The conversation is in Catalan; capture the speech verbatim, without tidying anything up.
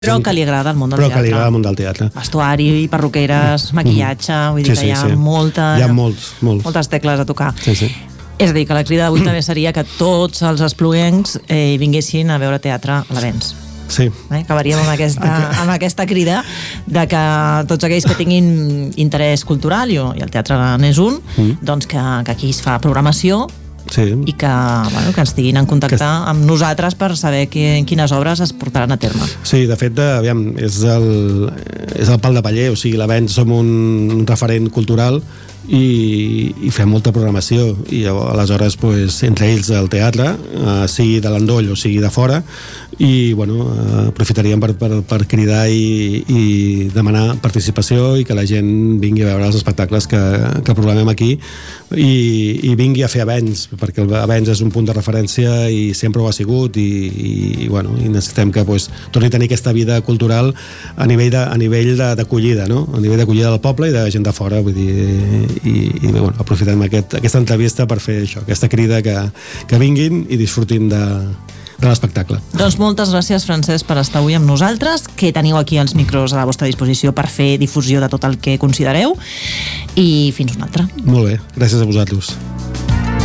Però que li agrada el món del Però teatre. que li agrada el món del teatre. Vestuari, perruqueres, maquillatge, vull dir Sí, que hi sí, ha sí. molta, Hi ha molts, molts. moltes tecles a tocar. Sí, sí. És a dir, que la crida d'avui també seria que tots els espluguencs eh, vinguessin a veure teatre a l'Avenç. Sí. Eh? Acabaríem amb aquesta, amb aquesta crida de que tots aquells que tinguin interès cultural, i el teatre n'és un, mm. doncs que, que aquí es fa programació, sí. i que, bueno, que ens estiguin en contacte que... amb nosaltres per saber que, quines obres es portaran a terme. Sí, de fet, aviam, és el, és el pal de paller, o sigui, l'Avenç som un referent cultural i, i fem molta programació i aleshores, pues, entre ells el teatre, eh, sigui de l'endoll o sigui de fora, i bueno, eh, aprofitaríem per, per, per cridar i, i demanar participació i que la gent vingui a veure els espectacles que, que programem aquí i, i vingui a fer Avenç, perquè el Avenç és un punt de referència i sempre ho ha sigut i, i, i, bueno, i necessitem que, pues, torni a tenir aquesta vida cultural a nivell de, a nivell d'acollida, no? A nivell d'acollida del poble i de gent de fora, vull dir, i, i bueno, aprofitem aquest, aquesta entrevista per fer això, aquesta crida que, que vinguin i disfrutin de, de l'espectacle. Doncs moltes gràcies, Francesc, per estar avui amb nosaltres, que teniu aquí els micros a la vostra disposició per fer difusió de tot el que considereu, i fins una altra. Molt bé, gràcies a vosaltres.